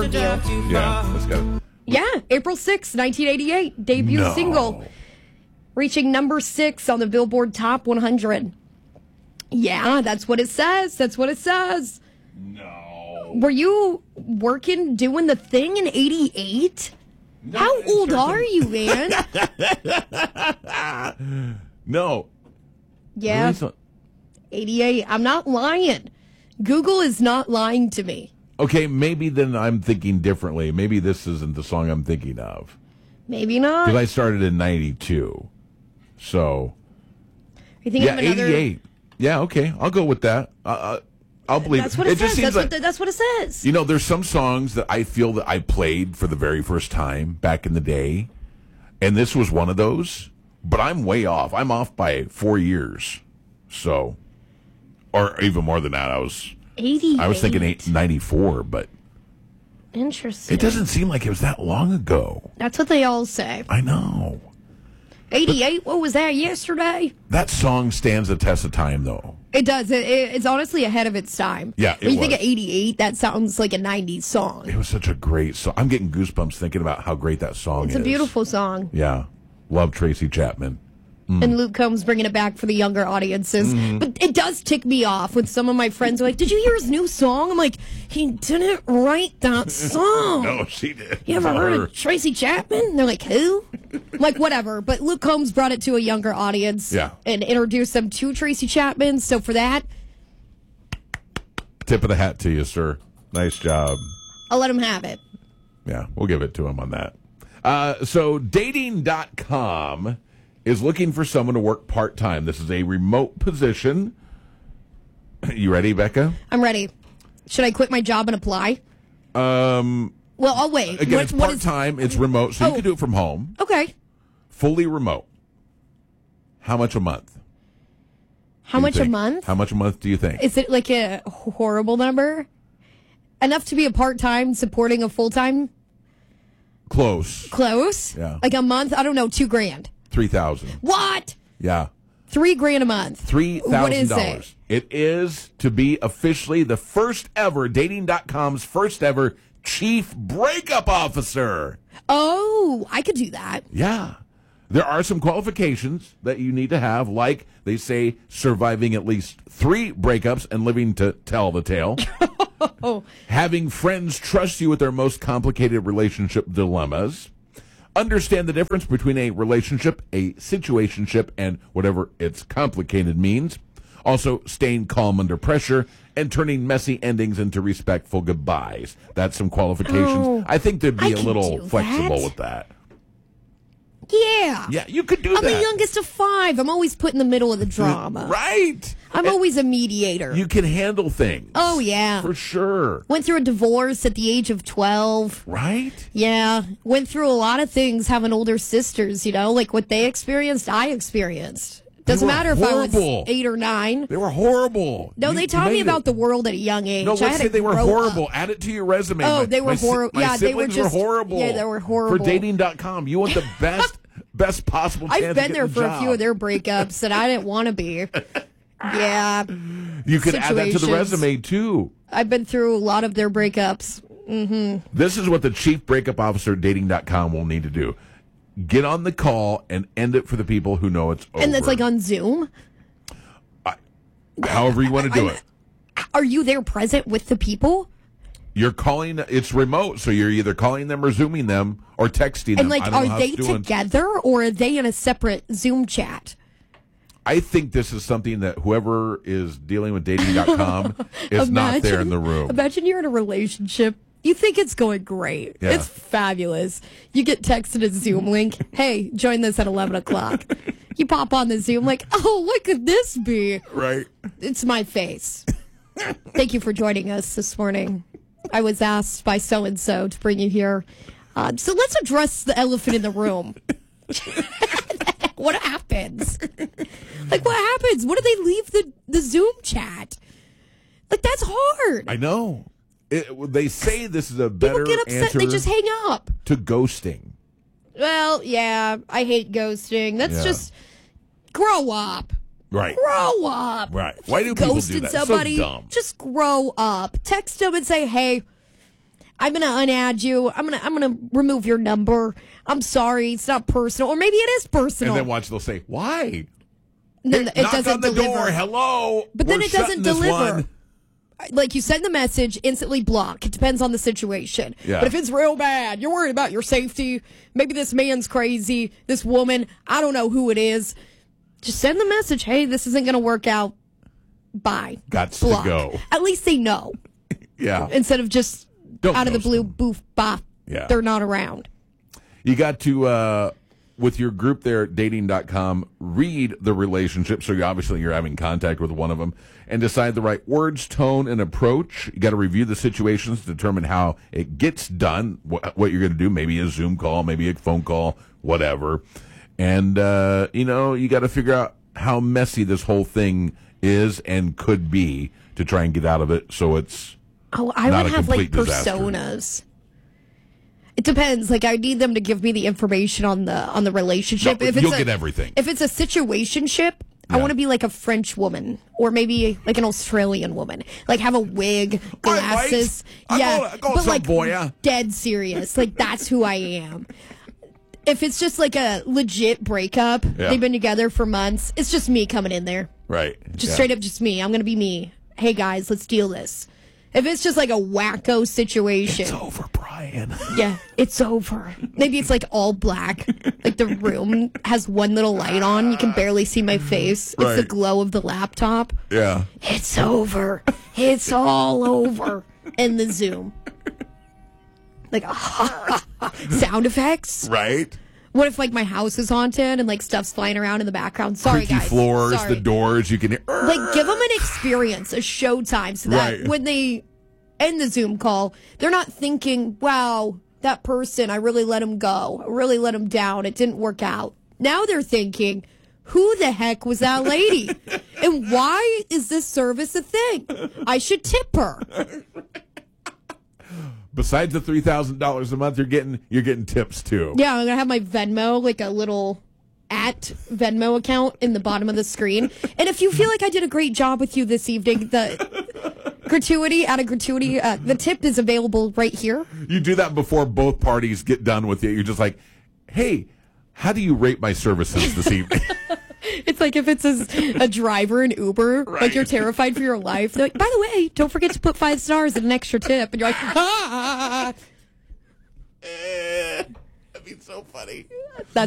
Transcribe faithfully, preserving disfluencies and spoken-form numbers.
review. Yeah, let's go. Yeah, April sixth, nineteen eighty-eight, debut No. single, reaching number six on the Billboard Top one hundred. Yeah, that's what it says. That's what it says. No. Were you working, doing the thing in eighty-eight? No, How it's old certain- are you, man? No. Yeah, Really? So- eighty-eight. I'm not lying. Google is not lying to me. Okay, maybe then I'm thinking differently. Maybe this isn't the song I'm thinking of. Maybe not. Because I started in ninety-two. So, You think yeah, of another? eighty-eight. Yeah, okay. I'll go with that. Uh, uh, I'll believe That's it. what it, it just says. seems That's, like, what the, that's what it says. you know, there's some songs that I feel that I played for the very first time back in the day. And this was one of those. But I'm way off. I'm off by four years. So, or even more than that. I was... eighty-eight. I was thinking eight, ninety-four, but Interesting. it doesn't seem like it was that long ago. That's what they all say. I know. eighty-eight. What was that? Yesterday. That song stands the test of time, though. It does. It, it, it's honestly ahead of its time. Yeah, it When you think was. of eighty-eight, that sounds like a nineties song. It was such a great song. I'm getting goosebumps thinking about how great that song It's is. a beautiful song. Yeah. Love Tracy Chapman. And Luke Combs bringing it back for the younger audiences. Mm-hmm. But it does tick me off when some of my friends are like, did you hear his new song? I'm like, he didn't write that song. No, she did. You ever Not heard her. of Tracy Chapman? They're like, who? I'm like, whatever. But Luke Combs brought it to a younger audience Yeah. and introduced them to Tracy Chapman. So for that, Tip of the hat to you, sir. Nice job. I'll let him have it. Yeah, we'll give it to him on that. Uh, so, dating dot com is looking for someone to work part-time. This is a remote position. You ready, Becca? I'm ready. Should I quit my job and apply? Um, Well, I'll wait. again, What- it's what is- part-time. It's remote, so you Oh. can do it from home. Okay. Fully remote. How much a month? How do you much a think? month? How much a month do you think? Is it like a horrible number? Enough to be a part-time supporting a full-time? Close. Close? Yeah. Like a month? I don't know, two grand. three thousand dollars. What? Yeah. Three grand a month. three What thousand is dollars. it? It is to be officially the first ever, dating dot com's first ever chief breakup officer. Oh, I could do that. Yeah. There are some qualifications that you need to have, like they say, surviving at least three breakups and living to tell the tale. Oh, Having friends trust you with their most complicated relationship dilemmas. Understand the difference between a relationship, a situationship, and whatever its complicated means. Also, staying calm under pressure and turning messy endings into respectful goodbyes. That's some qualifications. Oh, I think they'd be I a can little do flexible that. with that. yeah. Yeah, you could do I'm that. the youngest of five. I'm always put in the middle of the drama. Right. I'm always a mediator. You can handle things. Oh, yeah. For sure. Went through a divorce at the age of twelve. Right? Yeah. Went through a lot of things having older sisters, you know, like what they experienced, I experienced. Doesn't were matter if horrible. I was eight or nine. They were horrible. No, You- they you taught me made about it. the world at a young age. No, I let's had say to they were grow horrible. up. Add it to your resume. Oh, My- they were my si- horrible. My Yeah, they were siblings just- horrible. yeah, they were horrible. For dating dot com, you want the best, best possible chance I've of been getting there the for a job. few of their breakups, and I didn't want to be. Yeah. You could add that to the situations. resume, too. I've been through a lot of their breakups. This is what the chief breakup officer at dating dot com will need to do. Get on the call and end it for the people who know it's over. And that's like on Zoom. However you want to do it. Are you there present with the people? You're calling, it's remote, so you're either calling them or Zooming them or texting them. And like, I don't know are how they it's doing. together or are they in a separate Zoom chat? I think this is something that whoever is dealing with dating dot com is not there in the room. Imagine you're in a relationship. You think it's going great. Yeah. It's fabulous. You get texted a Zoom link. Hey, join this at eleven o'clock. You pop on the Zoom like, oh, what could this be? Right. It's my face. Thank you for joining us this morning. I was asked by so-and-so to bring you here. Uh, so let's address the elephant in the room. What happens? Like, what happens? What do they leave the, the Zoom chat? Like, that's hard. I know. It, they say this is a People better get upset. answer They just hang up. to ghosting. Well, yeah, I hate ghosting. That's Yeah. just grow up. Right. Grow up. Right. If Why you do people do ghosted that? So somebody, dumb. just grow up. Text them and say, hey, I'm going to unadd you. I'm going to I'm going to remove your number. I'm sorry. It's not personal. Or maybe it is personal. And then watch, they'll say, why? And then Hey, it knock doesn't on the deliver. door. Hello. But then We're it doesn't shutting this deliver. one. Like, you send the message, instantly block. It depends on the situation. Yeah. But if it's real bad, you're worried about your safety. Maybe this man's crazy, this woman, I don't know who it is. Just send the message, hey, this isn't going to work out. Bye. Gots to Block. go. At least they know. Yeah. Instead of just Don't out of the ghost blue, them. boof, bop. Yeah. They're not around. You got to, uh, with your group there at dating dot com, read the relationship. So you, obviously you're having contact with one of them and decide the right words, tone, and approach. You got to review the situations, determine how it gets done, wh- what you're going to do, maybe a Zoom call, maybe a phone call, whatever. And, uh, you know, you got to figure out how messy this whole thing is and could be to try and get out of it so it's Oh, I not would a have like complete disaster. personas. It depends. Like, I need them to give me the information on the on the relationship. No, if it's you'll a, get everything. If it's a situationship, I Yeah. want to be like a French woman or maybe like an Australian woman. Like, have a wig, All right, glasses. I yeah, call it- I call it but some like voya. dead serious. Like, that's who I am. If it's just like a legit breakup, Yeah. they've been together for months. It's just me coming in there. Right. Just Yeah. straight up just me. I'm going to be me. Hey, guys, let's deal this. If it's just like a wacko situation. It's over, Brian. Yeah, it's over. Maybe it's like all black. Like the room has one little light on. You can barely see my face. It's the Right. glow of the laptop. Yeah. It's over. It's all over. And the Zoom. Like, sound effects. Right. What if like my house is haunted and like stuff's flying around in the background? Sorry, Creaky guys. floors, Sorry. the doors, you can hear. Like, give them an experience, a showtime, so that Right. when they end the Zoom call, they're not thinking, wow, that person, I really let him go. I really let him down. It didn't work out. Now they're thinking, who the heck was that lady? And why is this service a thing? I should tip her. Besides the three thousand dollars a month you're getting, you're getting tips too. Yeah, I'm going to have my Venmo, like a little at Venmo account in the bottom of the screen. And if you feel like I did a great job with you this evening, the gratuity, out of gratuity, uh, the tip is available right here. You do that before both parties get done with you. You're just like, hey, how do you rate my services this evening? It's like if it's a, a driver in Uber, Right. like you're terrified for your life. They're like, by the way, don't forget to put five stars and an extra tip. And you're like, ah. Eh, that'd be so funny. That's